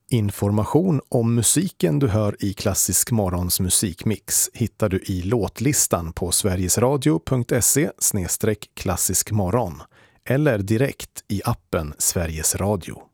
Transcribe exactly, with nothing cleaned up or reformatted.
Information om musiken du hör i Klassisk Morgons musikmix hittar du i låtlistan på sverigesradio punkt se slash klassisk morgon eller direkt i appen Sveriges Radio.